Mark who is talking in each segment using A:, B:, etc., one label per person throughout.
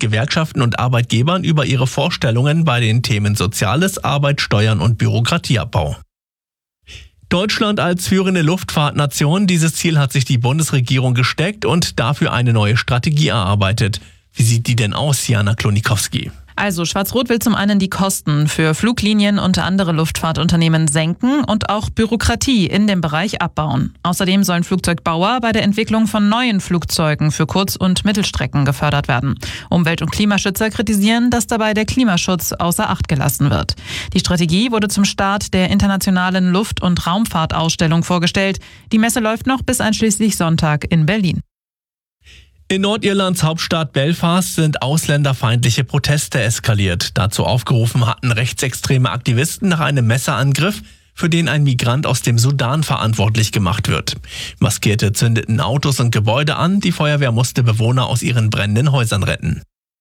A: Gewerkschaften und Arbeitgebern über ihre Vorstellungen bei den Themen Soziales, Arbeit, Steuern und Bürokratieabbau. Deutschland als führende Luftfahrtnation, dieses Ziel hat sich die Bundesregierung gesteckt und dafür eine neue Strategie erarbeitet. Wie sieht die denn aus, Jana Klonikowski?
B: Also Schwarz-Rot will zum einen die Kosten für Fluglinien und andere Luftfahrtunternehmen senken und auch Bürokratie in dem Bereich abbauen. Außerdem sollen Flugzeugbauer bei der Entwicklung von neuen Flugzeugen für Kurz- und Mittelstrecken gefördert werden. Umwelt- und Klimaschützer kritisieren, dass dabei der Klimaschutz außer Acht gelassen wird. Die Strategie wurde zum Start der internationalen Luft- und Raumfahrtausstellung vorgestellt. Die Messe läuft noch bis einschließlich Sonntag in Berlin.
A: In Nordirlands Hauptstadt Belfast sind ausländerfeindliche Proteste eskaliert. Dazu aufgerufen hatten rechtsextreme Aktivisten nach einem Messerangriff, für den ein Migrant aus dem Sudan verantwortlich gemacht wird. Maskierte zündeten Autos und Gebäude an, die Feuerwehr musste Bewohner aus ihren brennenden Häusern retten.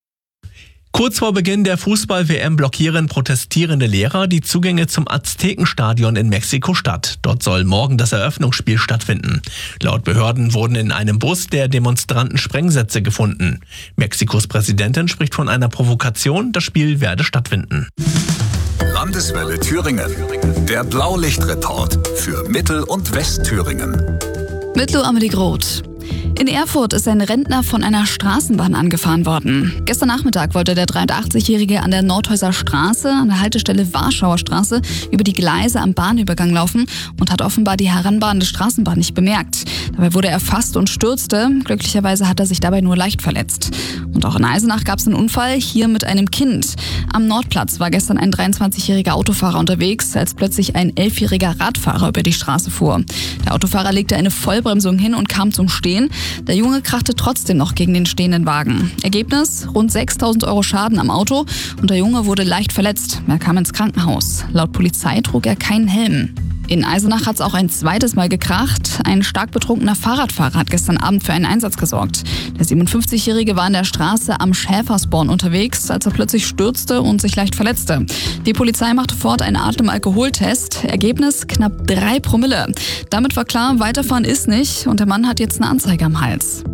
A: Kurz vor Beginn der Fußball-WM blockieren protestierende Lehrer die Zugänge zum Aztekenstadion in Mexiko-Stadt. Dort soll morgen das Eröffnungsspiel stattfinden. Laut Behörden wurden in einem Bus der Demonstranten Sprengsätze gefunden. Mexikos Präsidentin spricht von einer Provokation, das Spiel werde stattfinden.
C: Landeswelle Thüringen. Der Blaulichtreport für Mittel- und Westthüringen.
D: Mit Lo Amelie Groth. In Erfurt ist ein Rentner von einer Straßenbahn angefahren worden. Gestern Nachmittag wollte der 83-Jährige an der Nordhäuser Straße, an der Haltestelle Warschauer Straße, über die Gleise am Bahnübergang laufen und hat offenbar die heranbahnende Straßenbahn nicht bemerkt. Dabei wurde er erfasst und stürzte. Glücklicherweise hat er sich dabei nur leicht verletzt. Und auch in Eisenach gab es einen Unfall, hier mit einem Kind. Am Nordplatz war gestern ein 23-jähriger Autofahrer unterwegs, als plötzlich ein 11-jähriger Radfahrer über die Straße fuhr. Der Autofahrer legte eine Vollbremsung hin und kam zum Stehen. Der Junge krachte trotzdem noch gegen den stehenden Wagen. Ergebnis: rund 6.000 € Schaden am Auto und der Junge wurde leicht verletzt. Er kam ins Krankenhaus. Laut Polizei trug er keinen Helm. In Eisenach hat es auch ein zweites Mal gekracht. Ein stark betrunkener Fahrradfahrer hat gestern Abend für einen Einsatz gesorgt. Der 57-Jährige war an der Straße am Schäfersborn unterwegs, als er plötzlich stürzte und sich leicht verletzte. Die Polizei machte fort einen Atemalkoholtest. Ergebnis: knapp 3 Promille. Damit war klar, weiterfahren ist nicht und der Mann hat jetzt eine Anzeige am Hals.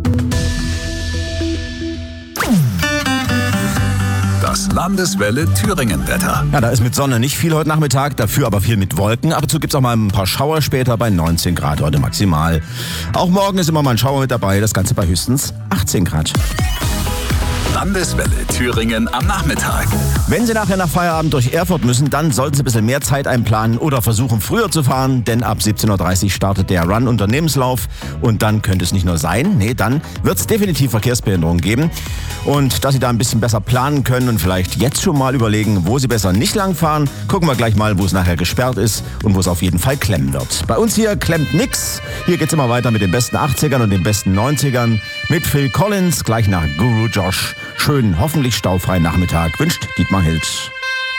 C: Das Landeswelle Thüringen-Wetter.
E: Ja, da ist mit Sonne nicht viel heute Nachmittag, dafür aber viel mit Wolken. Ab und zu gibt es auch mal ein paar Schauer später bei 19 Grad heute maximal. Auch morgen ist immer mal ein Schauer mit dabei, das Ganze bei höchstens 18 Grad.
C: Landeswelle Thüringen am Nachmittag.
E: Wenn Sie nachher nach Feierabend durch Erfurt müssen, dann sollten Sie ein bisschen mehr Zeit einplanen oder versuchen, früher zu fahren, denn ab 17.30 Uhr startet der Run-Unternehmenslauf und dann könnte es nicht nur sein, dann wird es definitiv Verkehrsbehinderungen geben. Und dass Sie da ein bisschen besser planen können und vielleicht jetzt schon mal überlegen, wo Sie besser nicht lang fahren, gucken wir gleich mal, wo es nachher gesperrt ist und wo es auf jeden Fall klemmen wird. Bei uns hier klemmt nix. Hier geht's immer weiter mit den besten 80ern und den besten 90ern. Mit Phil Collins, gleich nach Guru Josh. Schönen, hoffentlich staufreien Nachmittag wünscht Dietmar Hilsch.